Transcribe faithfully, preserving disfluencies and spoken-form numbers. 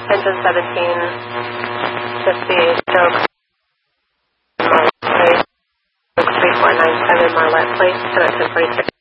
Engine seventeen, fifty, stroke, Marlette, three four nine seven Marlette, please, and that's in forty-six.